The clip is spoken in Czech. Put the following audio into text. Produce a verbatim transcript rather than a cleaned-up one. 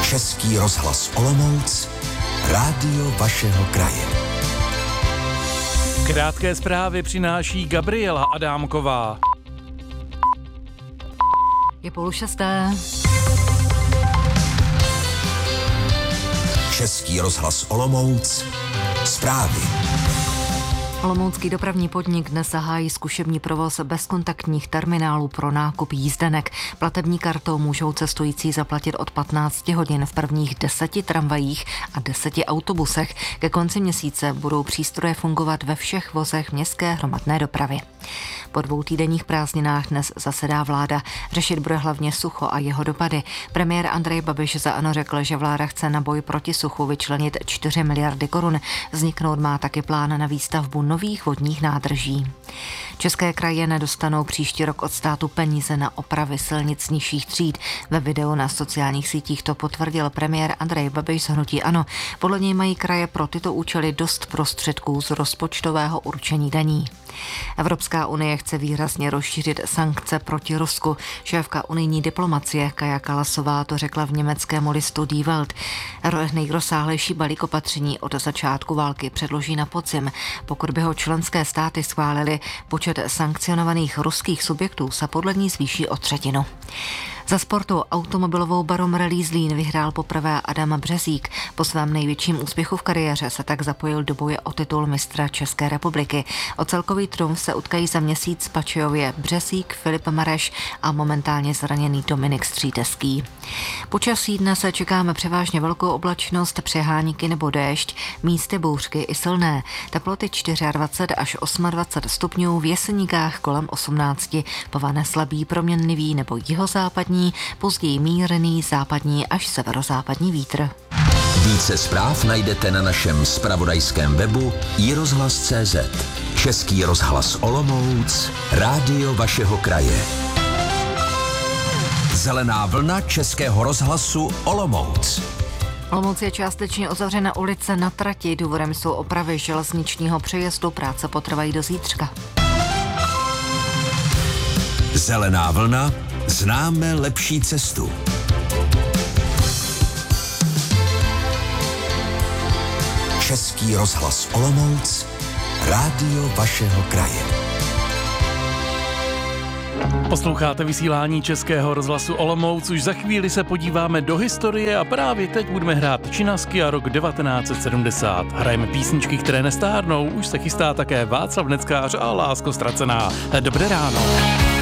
Český rozhlas Olomouc, rádio vašeho kraje. Krátké zprávy přináší Gabriela Adámková. Je půl šesté. Český rozhlas Olomouc, zprávy. Olomoucký dopravní podnik dnes zahájí zkušební provoz bezkontaktních terminálů pro nákup jízdenek. Platební kartou můžou cestující zaplatit od patnácti hodin v prvních deseti tramvajích a deseti autobusech. Ke konci měsíce budou přístroje fungovat ve všech vozech městské hromadné dopravy. Po dvou týdenních prázdninách dnes zasedá vláda. Řešit bude hlavně sucho a jeho dopady. Premiér Andrej Babiš za ANO řekl, že vláda chce na boj proti suchu vyčlenit čtyři miliardy korun. Vzniknout má taky plán na výstavbu nových vodních nádrží. České kraje nedostanou příští rok od státu peníze na opravy silnic nižších tříd. Ve videu na sociálních sítích to potvrdil premiér Andrej Babiš z hnutí ANO. Podle něj mají kraje pro tyto účely dost prostředků z rozpočtového určení daní. Evropská unie chce výrazně rozšířit sankce proti Rusku. Šéfka unijní diplomacie Kaja Kallasová to řekla v německém listu Die Welt. Nejrozsáhlejší balík opatření od začátku války předloží na podzim. Pokud by ho členské státy schválili, počet sankcionovaných ruských subjektů se podle ní zvýší o třetinu. Za sportu automobilovou Barum Rallye Zlín vyhrál poprvé Adam Březík. Po svém největším úspěchu v kariéře se tak zapojil do boje o titul mistra České republiky. O celkový trumf se utkají za měsíc Pačejově Březík, Filip Mareš a momentálně zraněný Dominik Střítecký. Počasí dnes se čekáme převážně velkou oblačnost, přeháníky nebo déšť, místy bouřky i silné. Teploty dvacet čtyři až dvacet osm stupňů, v Jeseníkách kolem osmnáct, po Vane slabý proměnlivý nebo jihozápadní, později mírný západní až severozápadní vítr. Více zpráv najdete na našem zpravodajském webu i rozhlas tečka cé zet. Český rozhlas Olomouc, rádio vašeho kraje. Zelená vlna Českého rozhlasu Olomouc. Olomouc je částečně uzavřena ulice na trati, důvodem jsou opravy železničního přejezdu, práce potrvají do zítřka. Zelená vlna, známe lepší cestu. Český rozhlas Olomouc, rádio vašeho kraje. Posloucháte vysílání Českého rozhlasu Olomouc, už za chvíli se podíváme do historie a právě teď budeme hrát Činasky a rok devatenáct set sedmdesát. Hrajeme písničky, které nestárnou, už se chystá také Václav Neckář a Lásko ztracená. Dobré ráno.